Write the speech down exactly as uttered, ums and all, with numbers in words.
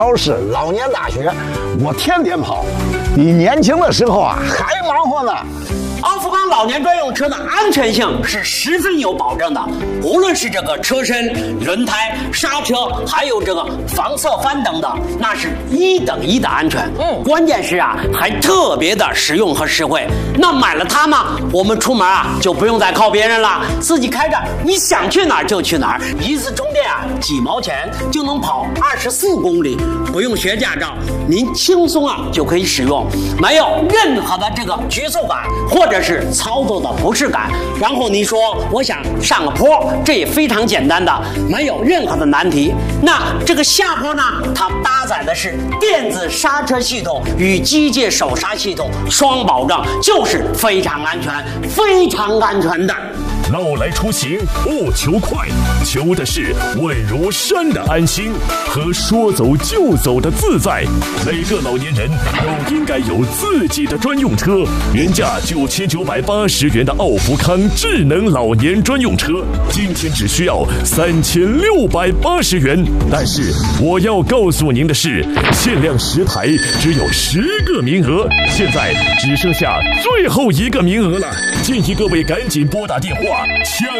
超市、老年大学，我天天跑。你年轻的时候啊，还忙活呢。 奥富康老年专用车的安全性是十分有保证的，无论是这个车身、轮胎、刹车，还有这个防侧翻等等，那是一等一的安全。嗯，关键是啊，还特别的实用和实惠。那买了它嘛，我们出门啊就不用再靠别人了，自己开着，你想去哪儿就去哪儿，一次充电啊几毛钱就能跑二十四公里，不用学驾照，您轻松啊就可以使用，没有任何的这个局促感或者是操作的不适感。然后你说我想上个坡，这也非常简单的，没有任何的难题。那这个下坡呢，它搭载的是电子刹车系统与机械手刹系统双保障，就是非常安全非常安全的。 老来出行不求快，求的是稳如山的安心和说走就走的自在。每个老年人都应该有自己的专用车，原价九千九百八十元的奥福康智能老年专用车，今天只需要三千六百八十元。但是我要告诉您的是，限量十台，只有十个名额，现在只剩下最后一个名额了，建议各位赶紧拨打电话抢